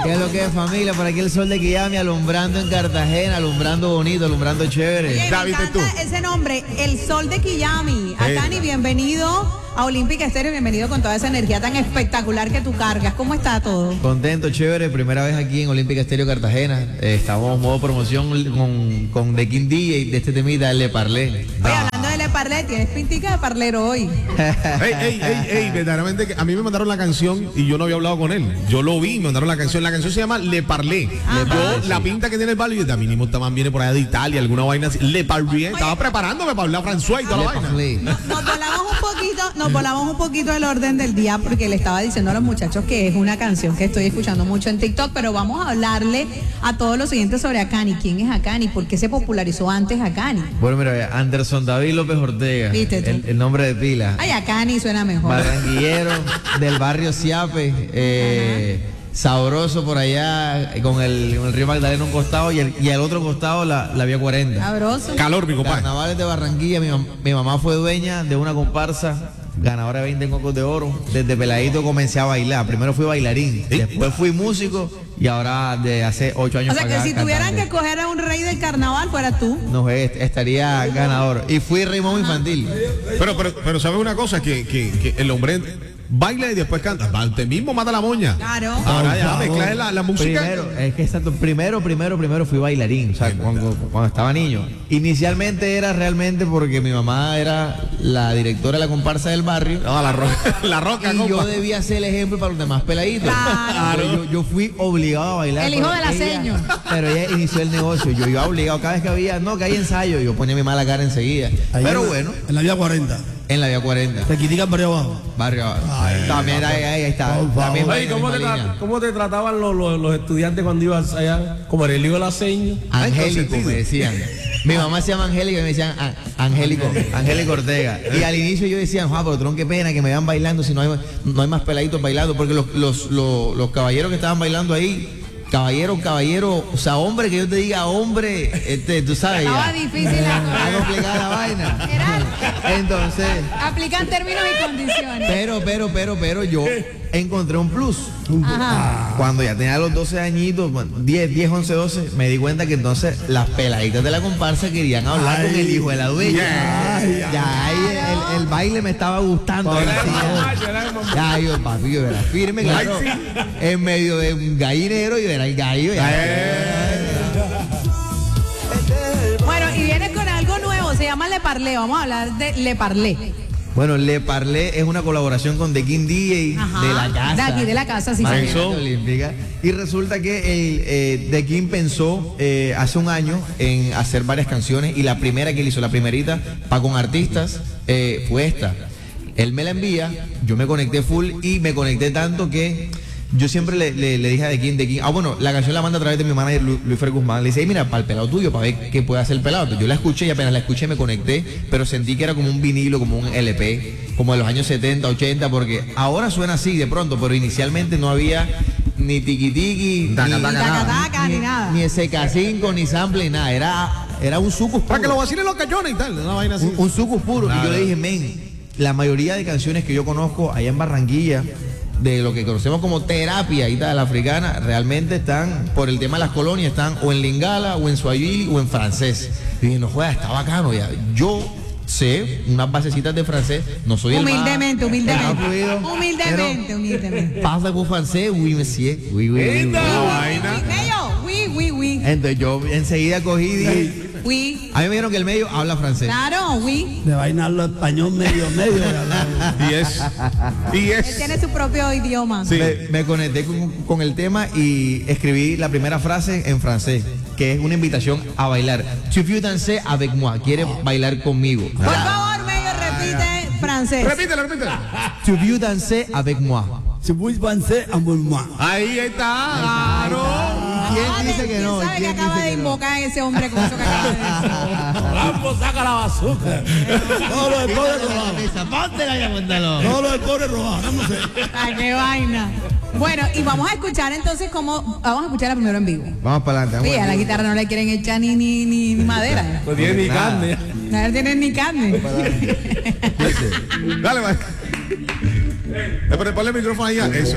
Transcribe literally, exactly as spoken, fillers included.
¿Qué es lo que es, familia? Por aquí el sol de Quillami alumbrando en Cartagena, alumbrando bonito, alumbrando chévere. Oye, me encanta ese nombre, el sol de Quillami. Acani, bienvenido a Olímpica Estéreo, bienvenido con toda esa energía tan espectacular que tú cargas. ¿Cómo está todo? Contento, chévere, primera vez aquí en Olímpica Estéreo Cartagena. Eh, estamos en modo promoción con, con The King D J de este temita, el Le Parlé. Oye, hablando de Le Parlé, tienes pintica de parlero hoy. Ey, ey, ey, ey, verdaderamente que a mí me mandaron la canción y yo no había hablado con él. Yo lo vi, me mandaron la canción. La canción se llama Le Parlé. Ah, Yo, sí. la pinta que tiene el barrio, y de mínimo también viene por allá de Italia, alguna vaina así. Le Parlé. Estaba preparándome para hablar francés y toda la Le vaina. Parlé. Nos, nos volamos un poquito, nos volamos un poquito el orden del día porque le estaba diciendo a los muchachos que es una canción que estoy escuchando mucho en TikTok, pero vamos a hablarle a todos los siguientes sobre Acani. ¿Quién es Acani? ¿Por qué se popularizó antes Acani? Bueno, mira, Anderson David López Ortega, ¿Viste tú? el, el nombre de pila. Ay, Acani suena mejor. Barranquillero del barrio Siape, eh, sabroso por allá, con el, con el río Magdalena a un costado y, el, y al otro costado la, la vía cuarenta. Sabroso. Calor, mi compadre. Carnavales de Barranquilla, mi, mam- mi mamá fue dueña de una comparsa, ganadora de veinte cocos de oro. Desde peladito comencé a bailar. Primero fui bailarín, después fui músico y ahora de hace ocho años O sea para que acá, si tuvieran cantante. que coger a un rey del carnaval, fueras tú. No, est- estaría ganador. Y fui rey momo infantil. Pero, pero, pero ¿sabes una cosa? Que, que, que el hombre baila y después canta. Usted mismo mata la moña. Claro. Ahora ya mezcla la, la música. Primero, es que exacto, primero, primero, primero fui bailarín, o sea, cuando, cuando estaba niño. Inicialmente era realmente porque mi mamá era la directora de la comparsa del barrio. No, la roca, la roca, Y yo compa. debía ser el ejemplo para los demás peladitos. Claro. Pero Yo, yo fui obligado a bailar. El hijo pero de la ella- seño. Pero ella inició el negocio. Yo iba obligado cada vez que había, no, que hay ensayo. Yo ponía mi mala cara enseguida. Ahí Pero en la- bueno, En la vía cuarenta. en la vía cuarenta. Te critican por ahí abajo. Barrio abajo. También ahí, ahí está. Por favor. La misma- Oye, ¿cómo misma te, tra- línea. cómo te trataban los, los, los estudiantes cuando ibas allá? Como era el hijo de la seña. Angélico, me decían. Mi mamá se llama Angélica y me decían "Ah, Angélico, Angélico Ortega". Y al inicio yo decía, Juan, pero tron, qué pena que me vean bailando si no hay, no hay más peladitos bailando, porque los, los, los, los caballeros que estaban bailando ahí, caballero, caballero, o sea, hombre, que yo te diga hombre, este, tú sabes. Estaba ya. difícil la Está cosa. complicada la vaina. Era- Entonces, Aplican términos y condiciones. pero, pero, pero, pero yo encontré un plus. Ajá. Cuando ya tenía los doce añitos, bueno, diez, diez, once, doce, me di cuenta que entonces las peladitas de la comparsa querían hablar Ay, con el hijo de la dueña. ay, ya ahí el, el baile me estaba gustando. ahora sí, ya. Ya, yo, papi, yo era firme, claro, en medio de un gallinero y era el gallo. Ya. Bueno, y vienes con algo nuevo, se llama Le Parlé. Vamos a hablar de Le Parlé. Bueno, Le Parlé es una colaboración con The King D J Ajá, de la casa. de aquí, de la casa, sí, Imagínate, señor. Olímpica. Y resulta que el, eh, The King pensó eh, hace un año en hacer varias canciones y la primera que él hizo, la primerita, para con artistas, eh, fue esta. Él me la envía, yo me conecté full y me conecté tanto que yo siempre le, le, le dije a The King, The King, ah bueno, la canción la manda a través de mi manager Lu- Luis Fer Guzmán, le dice, "Ey, mira, para el pelado tuyo, para ver qué puede hacer el pelado". Entonces, yo la escuché y apenas la escuché me conecté, pero sentí que era como un vinilo, como un L P, como de los años setenta, ochenta, porque ahora suena así de pronto, pero inicialmente no había ni tiki tiki, ni, Taca, taca, Ni taca-taca, ni nada. ni S K cinco, ni sample, ni nada, era, era un sucus Para que lo puro. vacilen los cañones y tal. Una vaina así. Un, un sucus puro. Claro. Y yo le dije, men, la mayoría de canciones que yo conozco allá en Barranquilla, de lo que conocemos como terapia y tal, africana, realmente están, por el tema de las colonias, están o en lingala, o en swahili, o en francés. Y dije, no juega, está bacano ya. Yo sé unas basecitas de francés, no soy el más- Humildemente, humildemente. el más fluido, Humildemente, pero humildemente. Pasa con francés, oui, monsieur, oui, oui, oui, oui. vaina. Bello, oui, oui, oui. Entonces yo enseguida cogí y dije, Oui. a mí me dijeron que el medio habla francés. Claro, oui. De vaina hablo español medio, medio. de hablar. Y es. Y Él es. tiene su propio idioma. Sí. Me, me conecté con, con el tema y escribí la primera frase en francés, que es una invitación a bailar. Tu veux danser avec moi? ¿Quieres bailar conmigo? Por favor, medio repite francés. Repítelo, repítelo. Tu veux danser avec moi? Si voy francés, a moi. Ahí está, claro. ¿Quién Ah, dice ¿quién que no? sabe que ¿Quién acaba dice de que no? invocar a ese hombre con eso que acaba de decir? Rambo, saca la bazooka. Todo lo del pobre robado. Póntela ya, póntalo. Todo lo del pobre robado. No sé. Ah, qué vaina. Bueno, y vamos a escuchar entonces cómo. Vamos a escucharla primero en vivo. Vamos para adelante. Sí, a la guitarra no le quieren echar ni, ni, ni, ni madera. No tiene ni Nada. carne. No tienen ni carne. Dale, va. Eh, pero ponle el micrófono ahí. a- Eso.